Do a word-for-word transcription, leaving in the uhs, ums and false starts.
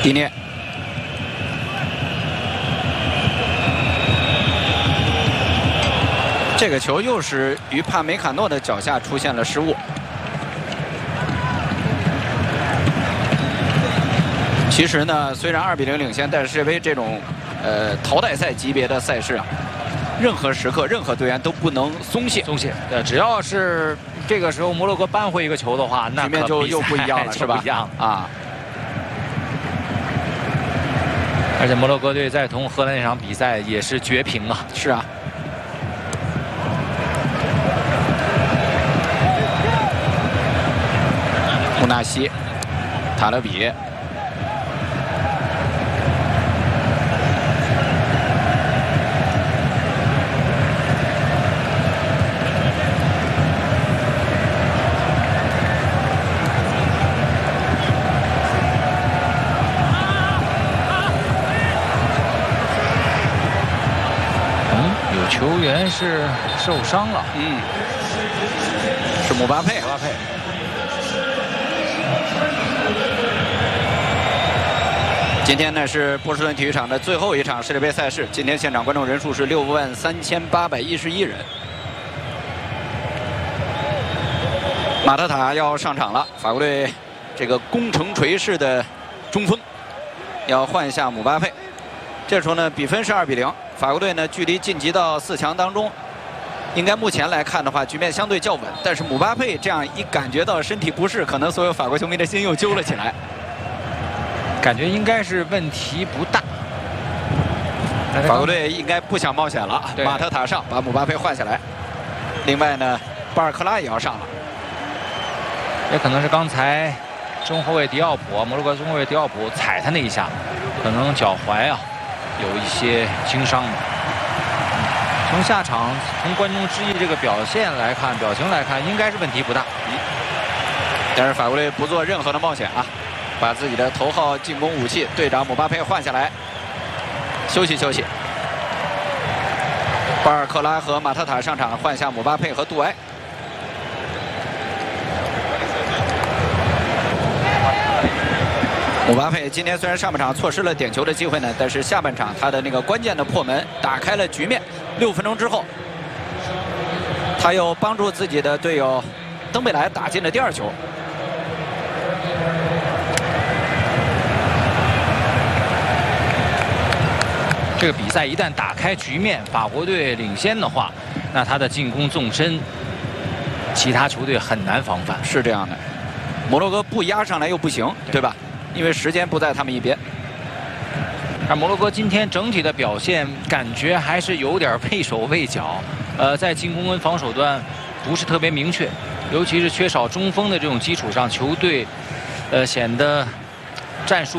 迪涅。 这个球又是于帕梅卡诺的脚下出现了失误。其实呢，虽然二比零领先，但是世界杯这种呃淘汰赛级别的赛事啊，任何时刻、任何队员都不能松懈。 松懈，呃，只要是这个时候摩洛哥扳回一个球的话，那局面就又不一样了，是吧？ 不一样啊。 而且摩洛哥队在同荷兰那场比赛也是绝平啊。 是啊。 穆纳西、塔勒比， 嗯，有球员是受伤了， 嗯，是姆巴佩， 姆巴佩。 今天呢是波士顿体育场的最后一场世界杯赛事。今天现场观众人数是六万三千八百一十一人。马特塔要上场了，法国队这个攻城锤式的中锋要换下姆巴佩。这时候呢，比分是二比零，法国队呢距离晋级到四强当中，应该目前来看的话，局面相对较稳。但是姆巴佩这样一感觉到身体不适，可能所有法国球迷的心又揪了起来。 感觉应该是问题不大。 法国队应该不想冒险了，马特塔上把姆巴佩换下来。另外呢，巴尔克拉也要上了。 也可能是刚才中后卫迪奥普，摩洛哥中后卫迪奥普踩他那一下，可能脚踝啊有一些轻伤吧。从下场从观众之意这个表现来看，表情来看，应该是问题不大。 但是法国队不做任何的冒险啊。 把自己的头号进攻武器队长姆巴佩换下来，休息休息。巴尔克拉和马特塔上场，换下姆巴佩和杜埃。姆巴佩今天虽然上半场错失了点球的机会呢，但是下半场他的那个关键的破门打开了局面。六分钟之后，他又帮助自己的队友登贝莱打进了第二球。 这个比赛一旦打开局面，法国队领先的话，那他的进攻纵深，其他球队很难防范。 是这样的，摩洛哥不压上来又不行，对吧？因为时间不在他们一边。 而摩洛哥今天整体的表现，感觉还是有点畏手畏脚，呃，在进攻跟防守端不是特别明确，尤其是缺少中锋的这种基础上，球队，呃，显得战术。